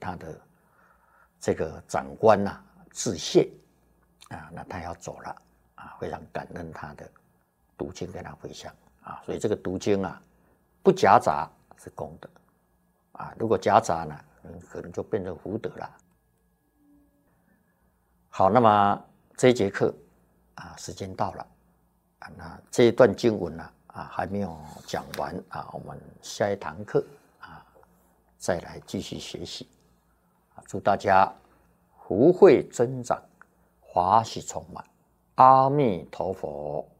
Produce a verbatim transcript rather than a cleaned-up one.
他的这个长官啊致谢啊，那他要走了啊，非常感恩他的读经跟他回向啊，所以这个读经啊不夹杂是功德啊，如果夹杂呢，可能就变成福德了。好，那么这一节课啊，时间到了啊，那这一段经文呢啊还没有讲完啊，我们下一堂课啊再来继续学习啊，祝大家福慧增长，法喜充满，阿弥陀佛。